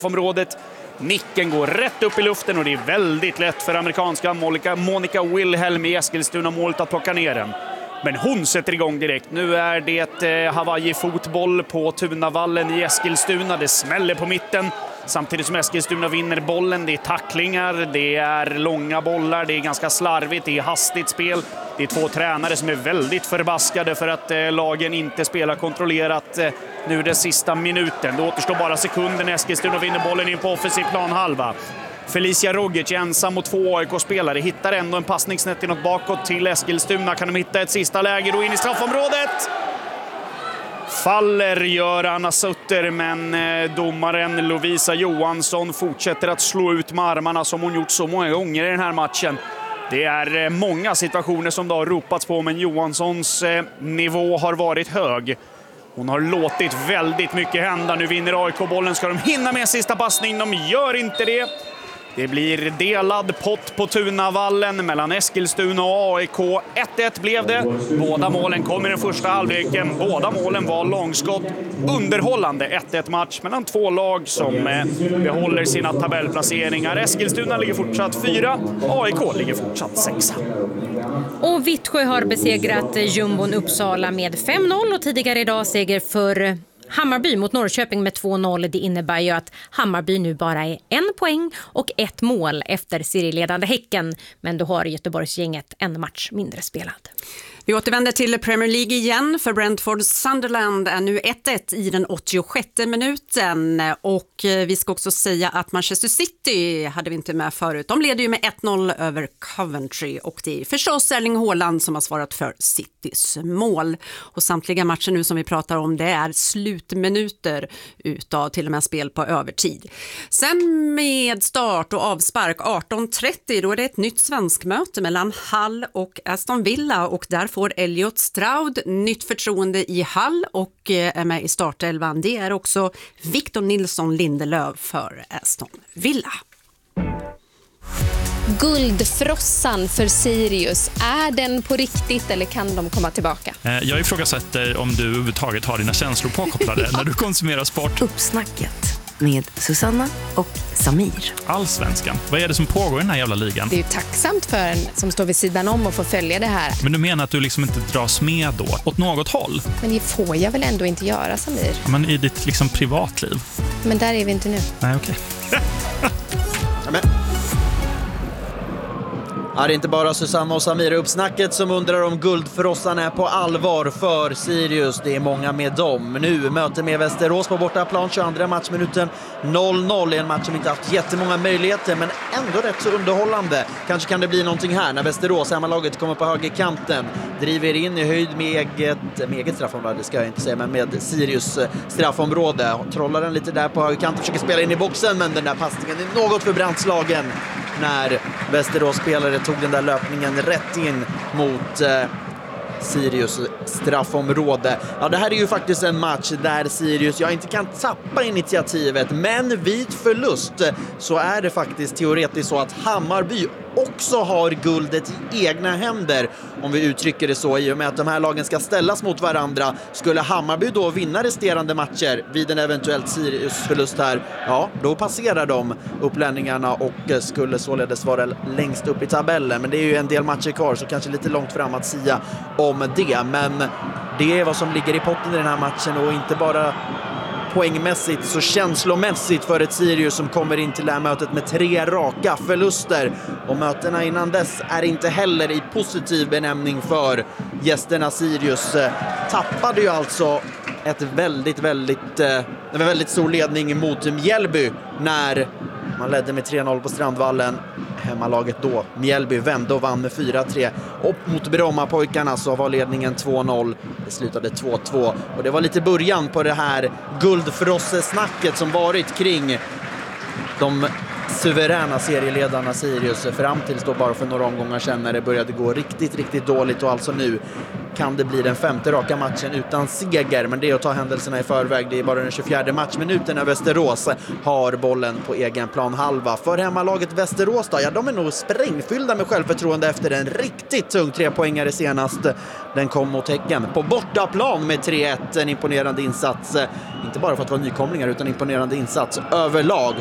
området. Nicken går rätt upp i luften och det är väldigt lätt för amerikanska Monica Wilhelm i Eskilstuna-målet att plocka ner den. Men hon sätter igång direkt. Nu är det Hawaii-fotboll på Tunavallen i Eskilstuna. Det smäller på mitten. Samtidigt som Eskilstuna vinner bollen. Det är tacklingar, det är långa bollar, det är ganska slarvigt, det är hastigt spel. Det är två tränare som är väldigt förbaskade för att lagen inte spelar kontrollerat nu den sista minuten. Det återstår bara sekunder när Eskilstuna vinner bollen in på offensiv planhalva. Felicia Rogic ensam mot två AIK-spelare hittar ändå en passning snett inåt bakåt till Eskilstuna. Kan de hitta ett sista läge då in i straffområdet? Faller gör Anna Sutter, men domaren Lovisa Johansson fortsätter att slå ut med armarna som hon gjort så många gånger i den här matchen. Det är många situationer som det har ropats på, men Johanssons nivå har varit hög. Hon har låtit väldigt mycket hända. Nu vinner AIK-bollen. Ska de hinna med sista passning? De gör inte det. Det blir delad pott på Tunavallen mellan Eskilstuna och AIK. 1-1 blev det. Båda målen kom i den första halvleken. Båda målen var långskott. Underhållande 1-1 match mellan två lag som behåller sina tabellplaceringar. Eskilstuna ligger fortsatt 4. AIK ligger fortsatt 6. Och Vittsjö har besegrat Jumbon Uppsala med 5-0 och tidigare idag seger för Hammarby mot Norrköping med 2-0. Det innebär ju att Hammarby nu bara är 1 poäng och 1 mål efter serieledande Häcken. Men då har Göteborgsgänget en match mindre spelad. Vi återvänder till Premier League igen, för Brentford Sunderland är nu 1-1 i den 86:e minuten. Och vi ska också säga att Manchester City hade vi inte med förut. De leder ju med 1-0 över Coventry och det är förstås Erling Haaland som har svarat för Citys mål. Och samtliga matcher nu som vi pratar om, det är slutminuter utav till och med spel på övertid. Sen med start och avspark 18:30, då är det ett nytt svenskmöte mellan Hull och Aston Villa och där får Elliot Stroud nytt förtroende i Hull och är med i startelvan. Det är också Victor Nilsson Lindelöf för Aston Villa. Guldfrossan för Sirius, är den på riktigt eller kan de komma tillbaka? Jag ifrågasätter om du överhuvudtaget har dina känslor påkopplade när du konsumerar sport. Uppsnacket med Susanna och Samir. Allsvenskan. Vad är det som pågår i den här jävla ligan? Det är ju tacksamt för en som står vid sidan om och får följa det här. Men du menar att du liksom inte dras med då? Åt något håll? Men det får jag väl ändå inte göra, Samir? Men i ditt liksom privatliv? Men där är vi inte nu. Nej, okej. Ja, det är inte bara Susanna och Samir uppsnacket som undrar om guldfrossan är på allvar för Sirius. Det är många med dem. Nu möter med Västerås på bortaplan, 22 matchminuten 0-0. En match som inte haft jättemånga möjligheter men ändå rätt så underhållande. Kanske kan det bli någonting här när Västerås, hemmalaget, kommer på högerkanten. Driver in i höjd med eget straffområde, ska jag inte säga, men med Sirius straffområde. Trollar den lite där på högerkanten, försöker spela in i boxen, men den där passningen är något för brandslagen när Västerås spelare tog den där löpningen rätt in mot Sirius straffområde. Ja, det här är ju faktiskt en match där Sirius inte kan tappa initiativet, men vid förlust så är det faktiskt teoretiskt så att Hammarby också har guldet i egna händer, om vi uttrycker det så, i och med att de här lagen ska ställas mot varandra. Skulle Hammarby då vinna resterande matcher vid en eventuellt Sirius-förlust här, ja, då passerar de upplänningarna och skulle således vara längst upp i tabellen. Men det är ju en del matcher kvar, så kanske lite långt fram att sia om det. Men det är vad som ligger i potten i den här matchen, och inte bara poängmässigt så känslomässigt för ett Sirius som kommer in till det här mötet med 3 raka förluster. Och mötena innan dess är inte heller i positiv benämning för gästerna. Sirius tappade ju alltså en väldigt stor ledning mot Mjällby när man ledde med 3-0 på Strandvallen. Hemmalaget då, Mjällby, vände och vann med 4-3. Och mot Brommapojkarna så var ledningen 2-0. Det slutade 2-2. Och det var lite början på det här guldfrossesnacket som varit kring de suveräna serieledarna Sirius fram tills då bara för några omgångar sedan när det började gå riktigt, riktigt dåligt. Och alltså nu kan det bli den 5:e raka matchen utan seger, men det är att ta händelserna i förväg. Det är bara den 24:e matchminuten när Västerås har bollen på egen planhalva. För hemmalaget Västerås då, ja, de är nog sprängfyllda med självförtroende efter en riktigt tung 3-poängare senast. Den kom mot Häcken på bortaplan med 3-1. En imponerande insats, inte bara för att vara nykomlingar utan imponerande insats överlag